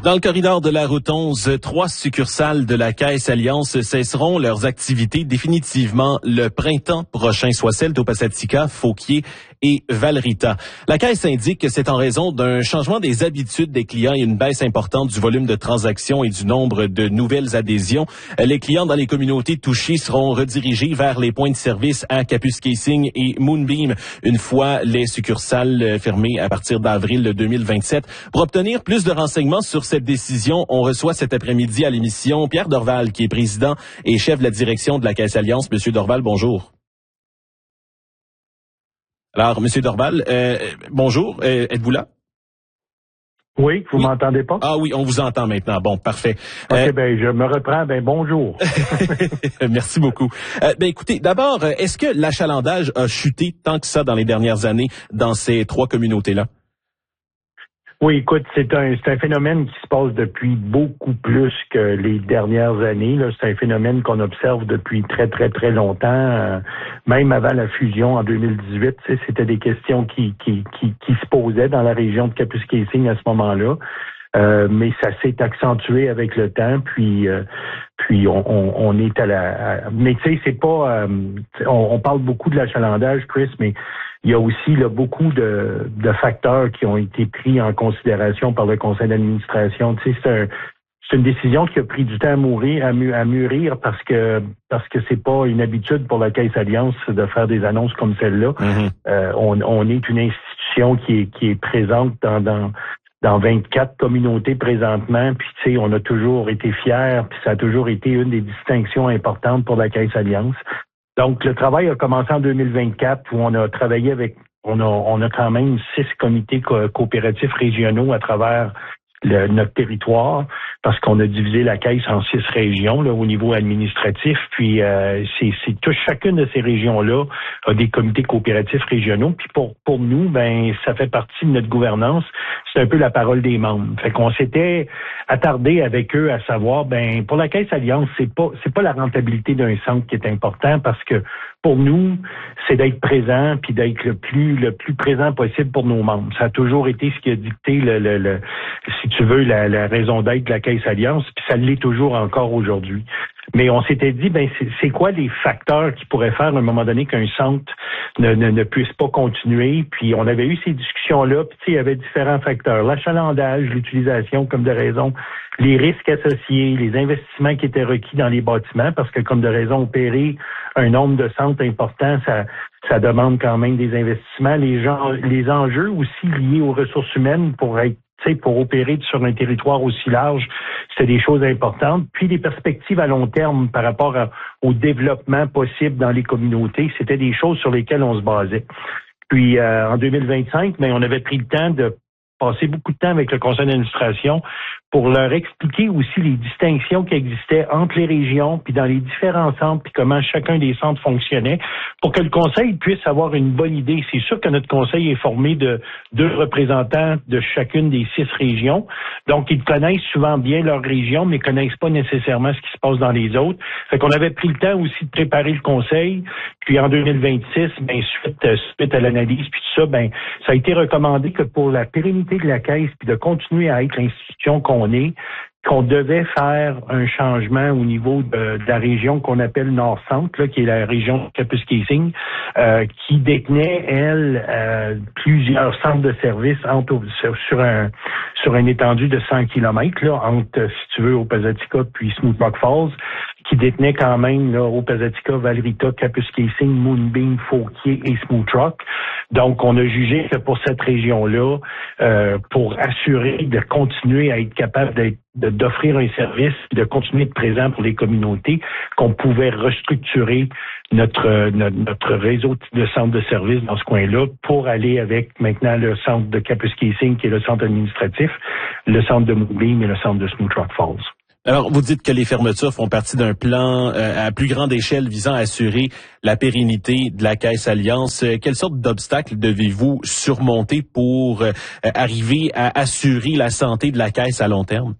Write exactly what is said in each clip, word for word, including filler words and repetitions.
Dans le corridor de la route onze, trois succursales de la Caisse Alliance cesseront leurs activités définitivement le printemps prochain, soit celles d'Opasattica, Fauquier et Valrita. La Caisse indique que c'est en raison d'un changement des habitudes des clients et une baisse importante du volume de transactions et du nombre de nouvelles adhésions. Les clients dans les communautés touchées seront redirigés vers les points de service à Kapuskasing et Moonbeam une fois les succursales fermées à partir d'avril deux mille vingt-sept. Pour obtenir plus de renseignements sur cette décision, on reçoit cet après-midi à l'émission Pierre Dorval, qui est président et chef de la direction de la Caisse Alliance. Monsieur Dorval, bonjour. Alors, Monsieur Dorval, euh, bonjour, euh, êtes-vous là? Oui, vous oui. m'entendez pas? Ah oui, on vous entend maintenant. Bon, parfait. OK, euh, ben je me reprends. Ben bonjour. Merci beaucoup. Euh, ben écoutez, d'abord, est-ce que l'achalandage a chuté tant que ça dans les dernières années dans ces trois communautés-là? Oui, écoute, c'est un c'est un phénomène qui se passe depuis beaucoup plus que les dernières années. Là. C'est un phénomène qu'on observe depuis très, très, très longtemps. Euh, même avant la fusion en deux mille dix-huit, c'était des questions qui, qui, qui, qui se posaient dans la région de Kapuskasing à ce moment-là. Euh, mais ça s'est accentué avec le temps, puis euh, puis on, on, on est à la... À, mais tu sais, c'est pas... Euh, on, on parle beaucoup de l'achalandage, Chris, mais il y a aussi là, beaucoup de, de facteurs qui ont été pris en considération par le conseil d'administration. Tu sais, c'est un, c'est une décision qui a pris du temps à mûrir, à, mu, à mûrir parce que parce que c'est pas une habitude pour la Caisse Alliance de faire des annonces comme celle-là. Mm-hmm. Euh, on, on est une institution qui est qui est présente dans dans dans vingt-quatre communautés présentement, puis tu sais, on a toujours été fiers, puis ça a toujours été une des distinctions importantes pour la Caisse Alliance. Donc, le travail a commencé en deux mille vingt-quatre où on a travaillé avec, on a, on a quand même six comités co- coopératifs régionaux à travers le, notre territoire parce qu'on a divisé la Caisse en six régions là, au niveau administratif. Puis, euh, c'est, c'est tout, chacune de ces régions-là a des comités coopératifs régionaux. Puis, pour, pour nous, ben, ça fait partie de notre gouvernance. C'est un peu la parole des membres. Fait qu'on s'était attardé avec eux à savoir, ben, pour la Caisse Alliance, c'est pas, c'est pas la rentabilité d'un centre qui est important parce que pour nous, c'est d'être présent puis d'être le plus, le plus présent possible pour nos membres. Ça a toujours été ce qui a dicté le, le, le si tu veux, la, la raison d'être de la Caisse Alliance, puis ça l'est toujours encore aujourd'hui. Mais on s'était dit, ben c'est, c'est quoi les facteurs qui pourraient faire à un moment donné qu'un centre ne, ne, ne puisse pas continuer? Puis on avait eu ces discussions-là, puis tu sais, il y avait différents facteurs. L'achalandage, l'utilisation comme de raison, les risques associés, les investissements qui étaient requis dans les bâtiments, parce que comme de raison, opérer un nombre de centres important, ça ça demande quand même des investissements. Les gens, les enjeux aussi liés aux ressources humaines pour être pour opérer sur un territoire aussi large, c'est des choses importantes. Puis les perspectives à long terme par rapport à, au développement possible dans les communautés, c'était des choses sur lesquelles on se basait. Puis euh, en deux mille vingt-cinq, ben, on avait pris le temps de passer beaucoup de temps avec le conseil d'administration pour leur expliquer aussi les distinctions qui existaient entre les régions, puis dans les différents centres, puis comment chacun des centres fonctionnait, pour que le conseil puisse avoir une bonne idée. C'est sûr que notre conseil est formé de deux représentants de chacune des six régions, donc ils connaissent souvent bien leur région, mais connaissent pas nécessairement ce qui se passe dans les autres. Fait qu'on avait pris le temps aussi de préparer le conseil, puis en deux mille vingt-six, ben suite, suite à l'analyse, puis tout ça, ben ça a été recommandé que pour la pérennité de la Caisse, puis de continuer à être l'institution qu'on est, qu'on devait faire un changement au niveau de, de la région qu'on appelle Nord-Centre, là, qui est la région de Kapuskasing, euh, qui détenait, elle, euh, plusieurs centres de services entre, sur, sur un sur une étendue de cent kilomètres, là, entre, si tu veux, Opasattica puis Smooth Rock Falls, qui détenait quand même là, Opasattica, Valrita, Kapuskasing, Moonbeam, Fauquier et Smooth Rock. Donc, on a jugé que pour cette région-là, euh, pour assurer de continuer à être capable d'être de, d'offrir un service, de continuer d'être présent pour les communautés, qu'on pouvait restructurer notre, notre notre réseau de centres de services dans ce coin-là pour aller avec maintenant le centre de Kapuskasing, qui est le centre administratif, le centre de Moonbeam et le centre de Smooth Rock Falls. Alors, vous dites que les fermetures font partie d'un plan euh, à plus grande échelle visant à assurer la pérennité de la Caisse Alliance. Euh, quelle sorte d'obstacles devez-vous surmonter pour euh, arriver à assurer la santé de la Caisse à long terme?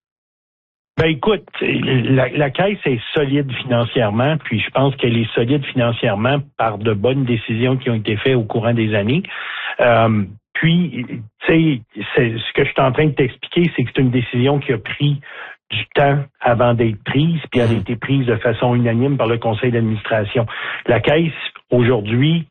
Ben écoute, la, la Caisse est solide financièrement, puis je pense qu'elle est solide financièrement par de bonnes décisions qui ont été faites au courant des années. Euh, Puis, tu sais, ce que je suis en train de t'expliquer, c'est que c'est une décision qui a pris du temps avant d'être prise, puis elle a été prise de façon unanime par le conseil d'administration. La Caisse, aujourd'hui,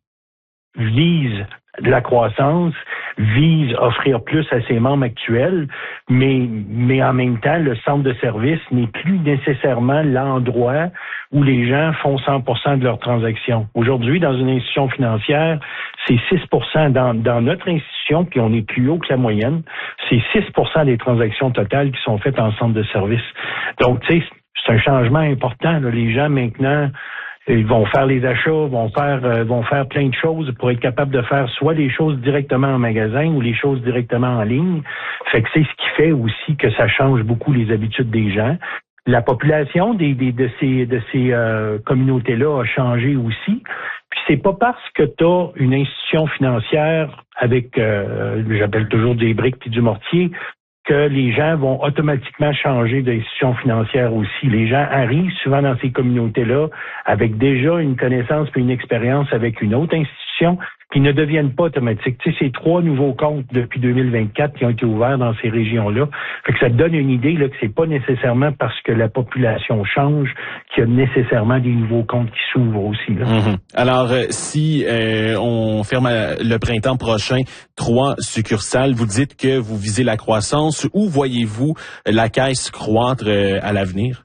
vise de la croissance, vise offrir plus à ses membres actuels, mais, mais en même temps, le centre de service n'est plus nécessairement l'endroit où les gens font cent pour cent de leurs transactions. Aujourd'hui, dans une institution financière, c'est six pour cent dans, dans notre institution, puis on est plus haut que la moyenne, c'est six pour cent des transactions totales qui sont faites en centre de service. Donc, tu sais, c'est un changement important, là. Les gens maintenant, ils vont faire les achats, vont faire euh, vont faire plein de choses pour être capables de faire soit les choses directement en magasin ou les choses directement en ligne. Fait que c'est ce qui fait aussi que ça change beaucoup les habitudes des gens. La population des, des de ces de ces euh, communautés-là a changé aussi. Puis c'est pas parce que tu as une institution financière avec euh, j'appelle toujours des briques puis du mortier que les gens vont automatiquement changer d'institution financière aussi. Les gens arrivent souvent dans ces communautés-là avec déjà une connaissance et une expérience avec une autre institution qui ne deviennent pas automatiques. Tu sais, c'est trois nouveaux comptes depuis deux mille vingt-quatre qui ont été ouverts dans ces régions-là. Fait que ça te donne une idée là, que c'est pas nécessairement parce que la population change qu'il y a nécessairement des nouveaux comptes qui s'ouvrent aussi. Là. Mm-hmm. Alors, euh, si euh, on ferme à, le printemps prochain trois succursales, vous dites que vous visez la croissance. Où voyez-vous la Caisse croître euh, à l'avenir?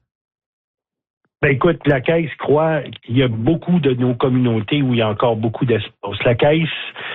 Ben écoute, la Caisse croît. Il y a beaucoup de nos communautés où il y a encore beaucoup d'espace. La Caisse,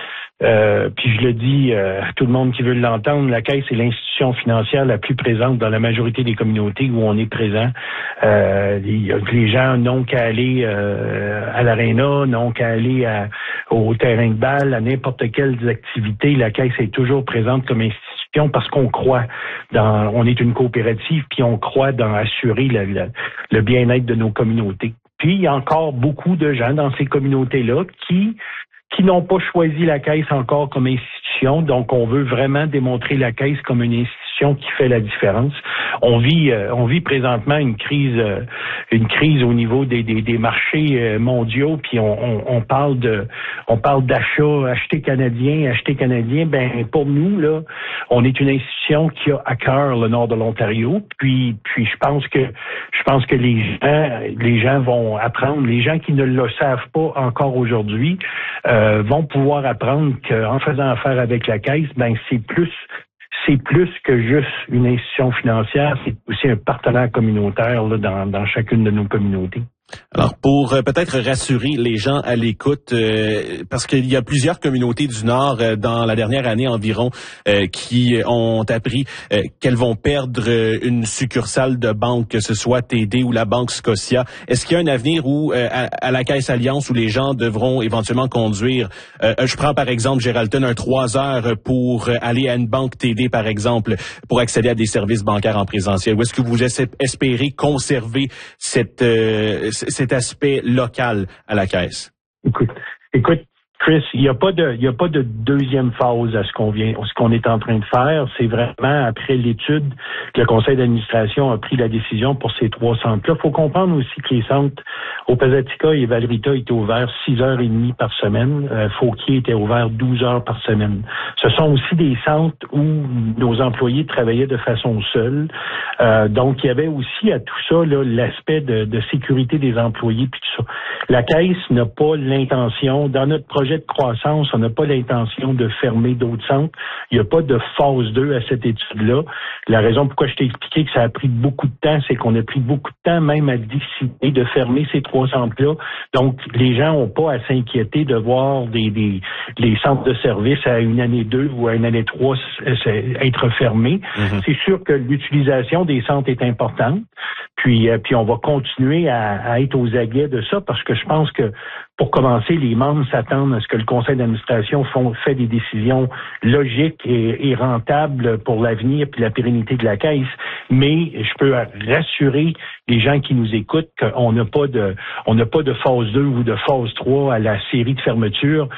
euh, puis je le dis euh, à tout le monde qui veut l'entendre, la Caisse est l'institution financière la plus présente dans la majorité des communautés où on est présent. Euh, les, les gens n'ont qu'à aller euh, à l'aréna, n'ont qu'à aller à, au terrain de balle, à n'importe quelle activité. La Caisse est toujours présente comme institution parce qu'on croit dans, on est une coopérative, puis on croit dans assurer la, la, le bien-être de nos communautés. Puis il y a encore beaucoup de gens dans ces communautés-là qui qui n'ont pas choisi la Caisse encore comme institution. Donc, on veut vraiment démontrer la Caisse comme une institution qui fait la différence. On vit, euh, on vit présentement une crise, euh, une crise au niveau des, des, des marchés euh, mondiaux. Puis on, on, on parle de, on parle d'achat, acheter canadien, acheter canadien. Ben pour nous là, on est une institution qui a à cœur le nord de l'Ontario. Puis, puis je pense que, je pense que les gens, les gens vont apprendre. Les gens qui ne le savent pas encore aujourd'hui. Euh, vont pouvoir apprendre qu'en faisant affaire avec la Caisse, ben c'est plus c'est plus que juste une institution financière, c'est aussi un partenaire communautaire là, dans, dans chacune de nos communautés. Alors, pour euh, peut-être rassurer les gens à l'écoute, euh, parce qu'il y a plusieurs communautés du Nord euh, dans la dernière année environ euh, qui ont appris euh, qu'elles vont perdre euh, une succursale de banque, que ce soit T D ou la Banque Scotia. Est-ce qu'il y a un avenir où, euh, à, à la Caisse Alliance, où les gens devront éventuellement conduire, euh, je prends par exemple Geraldton, un trois heures pour aller à une banque T D, par exemple, pour accéder à des services bancaires en présentiel? Ou est-ce que vous espérez conserver cette... Euh, cet aspect local à la Caisse? Écoute, écoute, Chris, il n'y a pas de, il y a pas de deuxième phase à ce qu'on vient, ce qu'on est en train de faire. C'est vraiment après l'étude que le conseil d'administration a pris la décision pour ces trois centres-là. Il faut comprendre aussi que les centres au Pasatica et Valrita étaient ouverts six heures et demie par semaine. Euh, Fauquier était ouvert douze heures par semaine. Ce sont aussi des centres où nos employés travaillaient de façon seule. Euh, donc, il y avait aussi à tout ça là, l'aspect de, de sécurité des employés puis tout ça. La Caisse n'a pas l'intention, dans notre projet de croissance, on n'a pas l'intention de fermer d'autres centres. Il n'y a pas de phase deux à cette étude-là. La raison pourquoi je t'ai expliqué que ça a pris beaucoup de temps, c'est qu'on a pris beaucoup de temps même à décider de fermer ces trois centres-là. Donc, les gens n'ont pas à s'inquiéter de voir des, des les centres de service à une année deux ou à une année trois être fermés. Mm-hmm. C'est sûr que l'utilisation des centres est importante. Puis, euh, puis on va continuer à, à être aux aguets de ça parce que je pense que pour commencer, les membres s'attendent à ce que le conseil d'administration font, fait des décisions logiques et, et rentables pour l'avenir puis la pérennité de la Caisse. Mais je peux rassurer les gens qui nous écoutent qu'on n'a pas de, on n'a pas de phase deux ou de phase trois à la série de fermetures.